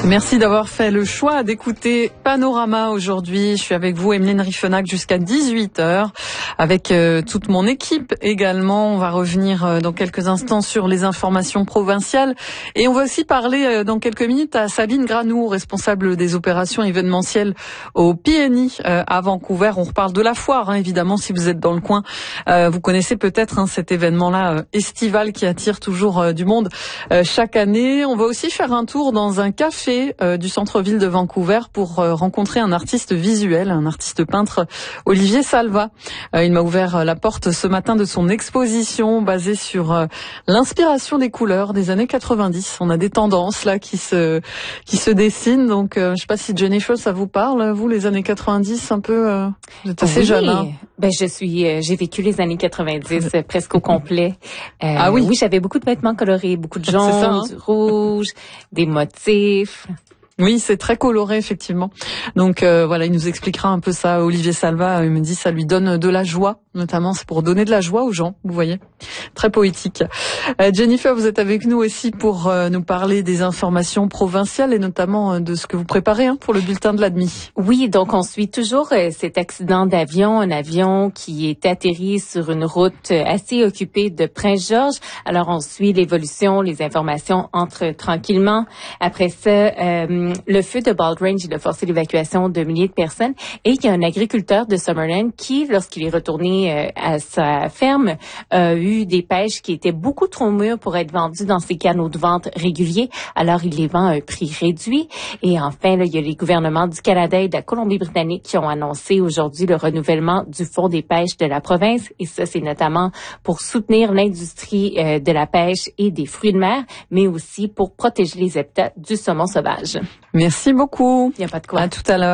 Merci d'avoir fait le choix d'écouter Panorama aujourd'hui. Je suis avec vous, Emeline Riffenac, jusqu'à 18h, avec toute mon équipe également. On va revenir dans quelques instants sur les informations provinciales. Et on va aussi parler dans quelques minutes à Sabine Granou, responsable des opérations événementielles au PNI à Vancouver. On reparle de la foire, évidemment, si vous êtes dans le coin. Vous connaissez peut-être cet événement-là estival qui attire toujours du monde chaque année. On va aussi faire un tour dans un café du centre-ville de Vancouver pour rencontrer un artiste visuel, un artiste peintre, Olivier Salva. Il m'a ouvert la porte ce matin de son exposition basée sur l'inspiration des couleurs des années 90. On a des tendances là qui se dessinent. Donc je sais pas si Jennifer, ça vous parle, vous, les années 90 un peu, vous êtes assez jeune, hein? Ben j'ai vécu les années 90 presque au complet. Ah oui. Oui, j'avais beaucoup de vêtements colorés, beaucoup de jaune, du rouge, des motifs. Oui, c'est très coloré, effectivement. Donc voilà, il nous expliquera un peu ça. Olivier Salva, il me dit, ça lui donne de la joie, notamment c'est pour donner de la joie aux gens, vous voyez. Très poétique. Jennifer, vous êtes avec nous aussi pour nous parler des informations provinciales et notamment de ce que vous préparez pour le bulletin de l'ADMI. Oui, donc on suit toujours cet accident d'avion, un avion qui est atterri sur une route assez occupée de Prince-Georges. Alors on suit l'évolution, les informations entrent tranquillement. Après ça, le feu de Bald Range, il a forcé l'évacuation de milliers de personnes. Et il y a un agriculteur de Summerland qui, lorsqu'il est retourné à sa ferme, a eu des pêches qui étaient beaucoup trop mûres pour être vendues dans ses canaux de vente réguliers. Alors, il les vend à un prix réduit. Et enfin, là, il y a les gouvernements du Canada et de la Colombie-Britannique qui ont annoncé aujourd'hui le renouvellement du fonds des pêches de la province. Et ça, c'est notamment pour soutenir l'industrie de la pêche et des fruits de mer, mais aussi pour protéger les habitats du saumon sauvage. Merci beaucoup. Il n'y a pas de quoi. À tout à l'heure.